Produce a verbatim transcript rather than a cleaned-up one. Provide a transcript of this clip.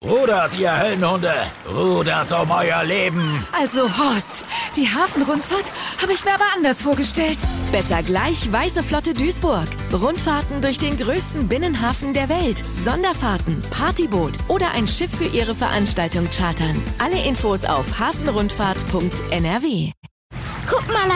Rudert, ihr Höllenhunde! Rudert um euer Leben! Also Horst, die Hafenrundfahrt habe ich mir aber anders vorgestellt. Besser gleich Weiße Flotte Duisburg. Rundfahrten durch den größten Binnenhafen der Welt. Sonderfahrten, Partyboot oder ein Schiff für Ihre Veranstaltung chartern. Alle Infos auf hafenrundfahrt punkt n r w. Guck mal,